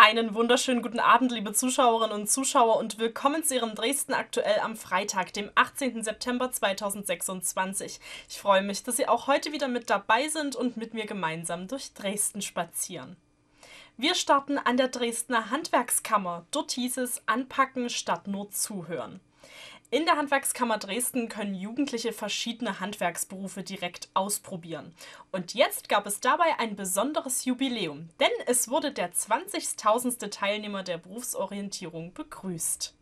Einen wunderschönen guten Abend, liebe Zuschauerinnen und Zuschauer, und willkommen zu Ihrem Dresden aktuell am Freitag, dem 18. September 2026. Ich freue mich, dass Sie auch heute wieder mit dabei sind und mit mir gemeinsam durch Dresden spazieren. Wir starten an der Dresdner Handwerkskammer. Dort hieß es Anpacken statt nur zuhören. In der Handwerkskammer Dresden können Jugendliche verschiedene Handwerksberufe direkt ausprobieren. Und jetzt gab es dabei ein besonderes Jubiläum, denn es wurde der 20.000. Teilnehmer der Berufsorientierung begrüßt.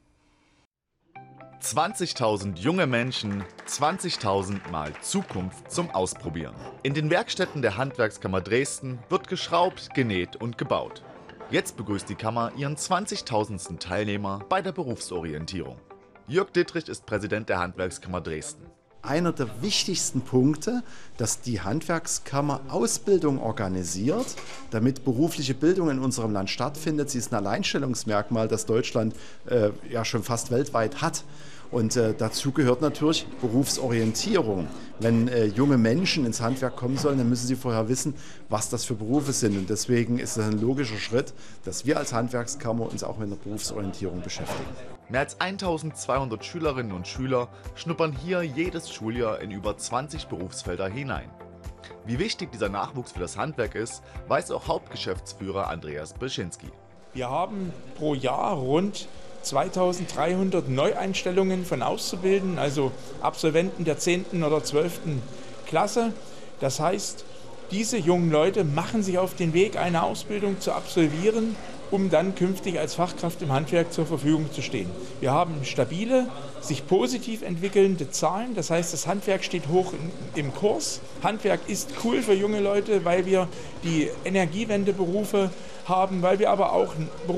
20.000 junge Menschen, 20.000 Mal Zukunft zum Ausprobieren. In den Werkstätten der Handwerkskammer Dresden wird geschraubt, genäht und gebaut. Jetzt begrüßt die Kammer ihren 20.000. Teilnehmer bei der Berufsorientierung. Jörg Dittrich ist Präsident der Handwerkskammer Dresden. Einer der wichtigsten Punkte, dass die Handwerkskammer Ausbildung organisiert, damit berufliche Bildung in unserem Land stattfindet. Sie ist ein Alleinstellungsmerkmal, das Deutschland ja schon fast weltweit hat. Und dazu gehört natürlich Berufsorientierung. Wenn junge Menschen ins Handwerk kommen sollen, dann müssen sie vorher wissen, was das für Berufe sind. Und deswegen ist es ein logischer Schritt, dass wir als Handwerkskammer uns auch mit der Berufsorientierung beschäftigen. Mehr als 1200 Schülerinnen und Schüler schnuppern hier jedes Schuljahr in über 20 Berufsfelder hinein. Wie wichtig dieser Nachwuchs für das Handwerk ist, weiß auch Hauptgeschäftsführer Andreas Beschinski. Wir haben pro Jahr rund 2300 Neueinstellungen von Auszubildenden, also Absolventen der 10. oder 12. Klasse. Das heißt, diese jungen Leute machen sich auf den Weg, eine Ausbildung zu absolvieren, um dann künftig als Fachkraft im Handwerk zur Verfügung zu stehen. Wir haben stabile, sich positiv entwickelnde Zahlen. Das heißt, das Handwerk steht hoch im Kurs. Handwerk ist cool für junge Leute, weil wir die Energiewendeberufe haben, weil wir aber auch Berufe